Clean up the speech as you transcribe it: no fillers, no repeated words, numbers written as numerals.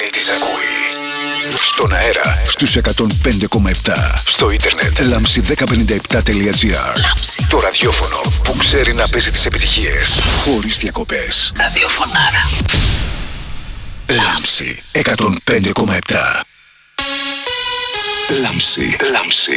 ξέρει τι ακούει. Στον αέρα στους 105,7. Στο ίντερνετ lamsi1057.gr. Το ραδιόφωνο που ξέρει να παίζει τις επιτυχίες χωρίς διακοπές. Ραδιοφωνάρα. Λάμψη 105,7. Λάμψη.